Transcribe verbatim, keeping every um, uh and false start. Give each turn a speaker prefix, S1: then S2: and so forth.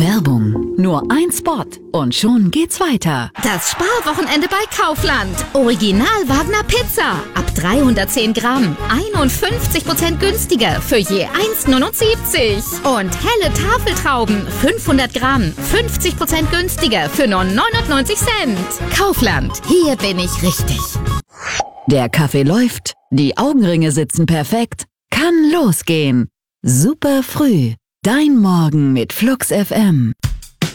S1: Werbung. Nur ein Spot und schon geht's weiter.
S2: Das Sparwochenende bei Kaufland. Original Wagner Pizza. Ab dreihundertzehn Gramm. einundfünfzig Prozent günstiger für je eins neunundsiebzig. Und helle Tafeltrauben. fünfhundert Gramm. fünfzig Prozent günstiger für nur neunundneunzig Cent. Kaufland. Hier bin ich richtig.
S1: Der Kaffee läuft. Die Augenringe sitzen perfekt. Kann losgehen. Super früh. Dein Morgen mit Flux F M.